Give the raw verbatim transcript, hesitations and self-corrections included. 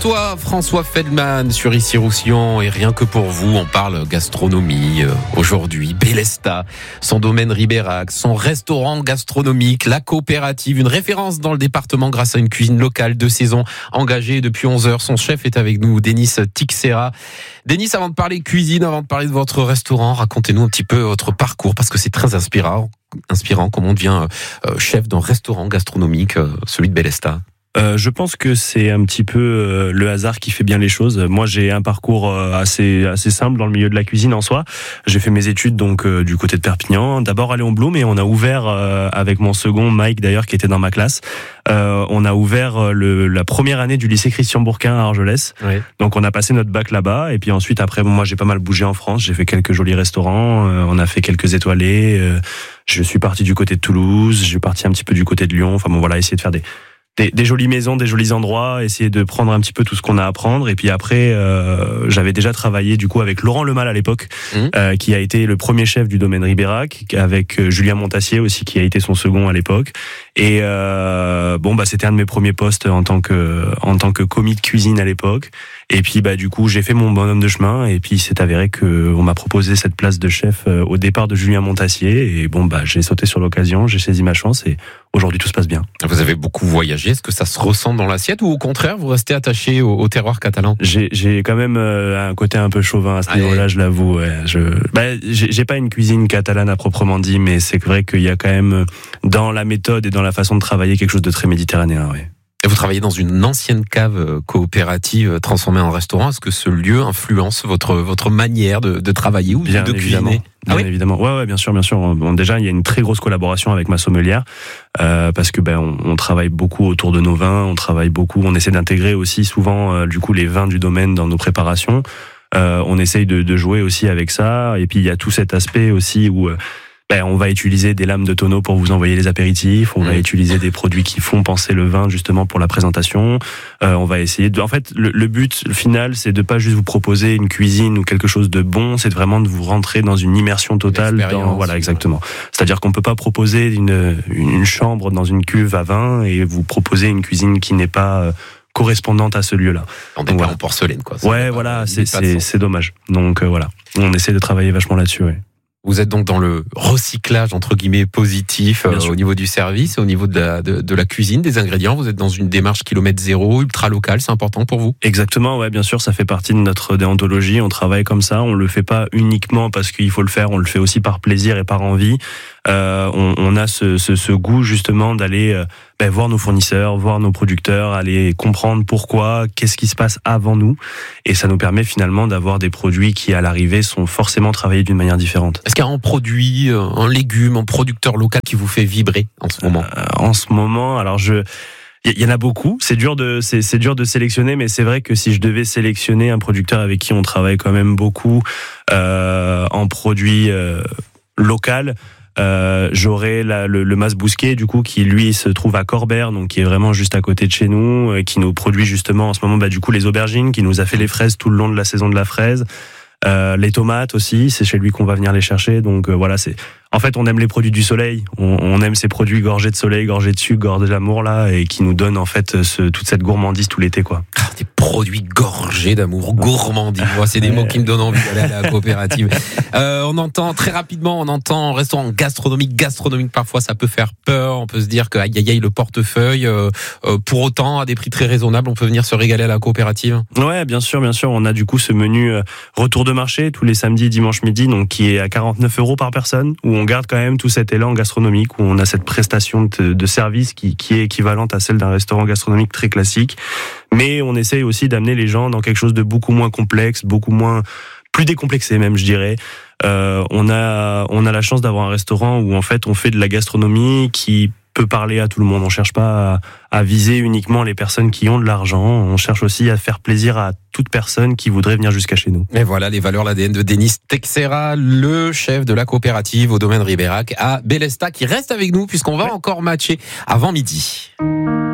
Toi, François Feldman sur Ici Roussillon, et rien que pour vous, on parle gastronomie euh, aujourd'hui. Bélesta, son domaine Ribérac, son restaurant gastronomique, la coopérative, une référence dans le département grâce à une cuisine locale de saison engagée depuis onze heures. Son chef est avec nous, Denis Tixera. Denis, avant de parler cuisine, avant de parler de votre restaurant, racontez-nous un petit peu votre parcours parce que c'est très inspirant. Inspirant, comment on devient euh, chef d'un restaurant gastronomique, euh, celui de Bélesta. Euh, je pense que c'est un petit peu euh, le hasard qui fait bien les choses. Moi, j'ai un parcours euh, assez assez simple dans le milieu de la cuisine en soi. J'ai fait mes études donc euh, du côté de Perpignan. D'abord à Léon Blum, et on a ouvert euh, avec mon second Mike d'ailleurs qui était dans ma classe. Euh, on a ouvert le, la première année du lycée Christian Bourquin à Argelès. Oui. Donc on a passé notre bac là-bas, et puis ensuite après, bon, moi j'ai pas mal bougé en France. J'ai fait quelques jolis restaurants. Euh, on a fait quelques étoilés. Euh, je suis parti du côté de Toulouse. Je suis parti un petit peu du côté de Lyon. Enfin bon voilà, essayer de faire des Des, des jolies maisons, des jolis endroits, essayer de prendre un petit peu tout ce qu'on a à prendre. Et puis après, euh, j'avais déjà travaillé du coup avec Laurent Lemal à l'époque, mmh. euh, qui a été le premier chef du domaine Ribérac, avec euh, Julien Montassier aussi, qui a été son second à l'époque. Et euh, bon, bah c'était un de mes premiers postes en tant que en tant que commis de cuisine à l'époque. Et puis bah du coup, j'ai fait mon bonhomme de chemin. Et puis c'est avéré que on m'a proposé cette place de chef euh, au départ de Julien Montassier. Et bon bah j'ai sauté sur l'occasion, j'ai saisi ma chance, et aujourd'hui tout se passe bien. Vous avez beaucoup voyagé. Est-ce que ça se ressent dans l'assiette ou au contraire vous restez attaché au, au terroir catalan? J'ai, j'ai quand même euh, un côté un peu chauvin à ce niveau-là, je l'avoue. Ouais. Je, bah, j'ai, j'ai pas une cuisine catalane à proprement dit, mais c'est vrai qu'il y a quand même dans la méthode et dans la façon de travailler quelque chose de très méditerranéen. Ouais. Et vous travaillez dans une ancienne cave coopérative transformée en restaurant. Est-ce que ce lieu influence votre votre manière de, de travailler ou bien de évidemment. cuisiner? Bien ah oui évidemment. Ouais, ouais, bien sûr, bien sûr. Bon, déjà, il y a une très grosse collaboration avec ma sommelière euh, parce que ben on, on travaille beaucoup autour de nos vins, on travaille beaucoup, on essaie d'intégrer aussi souvent euh, du coup les vins du domaine dans nos préparations. Euh, on essaye de, de jouer aussi avec ça, et puis il y a tout cet aspect aussi où euh, ben, on va utiliser des lames de tonneau pour vous envoyer les apéritifs. On mmh. va utiliser des produits qui font penser le vin justement pour la présentation. Euh, on va essayer de. En fait, le, le but final, c'est de pas juste vous proposer une cuisine ou quelque chose de bon. C'est vraiment de vous rentrer dans une immersion totale. Dans, voilà, exactement. C'est-à-dire qu'on peut pas proposer une, une chambre dans une cuve à vin et vous proposer une cuisine qui n'est pas correspondante à ce lieu-là. On n'est pas en porcelaine, quoi. Ouais, voilà, c'est c'est, c'est dommage. Donc euh, voilà, on essaie de travailler vachement là-dessus. Ouais. Vous êtes donc dans le recyclage entre guillemets positif euh, au niveau du service, au niveau de la, de, de la cuisine, des ingrédients. Vous êtes dans une démarche kilomètre zéro, ultra locale, c'est important pour vous? Exactement, ouais, bien sûr, ça fait partie de notre déontologie. On travaille comme ça, on le fait pas uniquement parce qu'il faut le faire, on le fait aussi par plaisir et par envie. Euh, on, on a ce, ce, ce goût justement d'aller euh, ben, voir nos fournisseurs, voir nos producteurs, aller comprendre pourquoi, qu'est-ce qui se passe avant nous, et ça nous permet finalement d'avoir des produits qui à l'arrivée sont forcément travaillés d'une manière différente. Est-ce qu'il y a un produit, un légume, un producteur local qui vous fait vibrer en ce moment? euh, En ce moment, alors je... Il y en a beaucoup. C'est dur de, c'est, c'est dur de sélectionner, mais c'est vrai que si je devais sélectionner un producteur avec qui on travaille quand même beaucoup euh, en produits euh, local, euh, j'aurais la, le, le Mas Bousquet du coup qui lui se trouve à Corbert, donc qui est vraiment juste à côté de chez nous, et qui nous produit justement en ce moment bah du coup les aubergines, qui nous a fait les fraises tout le long de la saison de la fraise. Euh, les tomates aussi, c'est chez lui qu'on va venir les chercher. Donc euh, voilà, c'est en fait on aime les produits du soleil, on, on aime ces produits gorgés de soleil, gorgés de sucre, gorgés d'amour là, et qui nous donnent en fait ce, toute cette gourmandise tout l'été quoi. Ah, des produits gorgés d'amour, gourmandise. Moi, c'est des ouais. mots qui me donnent envie d'aller à la coopérative. euh, on entend très rapidement, on entend restaurant gastronomique, gastronomique. Parfois, ça peut faire peur. On peut se dire que aïe aïe aïe le portefeuille. Euh, euh, pour autant, à des prix très raisonnables, on peut venir se régaler à la coopérative. Ouais, bien sûr, bien sûr. On a du coup ce menu euh, retour de marché tous les samedis, dimanche midi, donc qui est à quarante-neuf euros par personne, où on garde quand même tout cet élan gastronomique, où on a cette prestation de, de service qui, qui est équivalente à celle d'un restaurant gastronomique très classique. Mais on essaye aussi d'amener les gens dans quelque chose de beaucoup moins complexe, beaucoup moins, plus décomplexé même, je dirais. Euh, on a, on a la chance d'avoir un restaurant où en fait on fait de la gastronomie qui peut parler à tout le monde. On cherche pas à, à viser uniquement les personnes qui ont de l'argent. On cherche aussi à faire plaisir à toute personne qui voudrait venir jusqu'à chez nous. Et voilà les valeurs, l'A D N de Denis Tixera, le chef de la coopérative au domaine Ribérac à Bélesta, qui reste avec nous puisqu'on va encore matcher avant midi.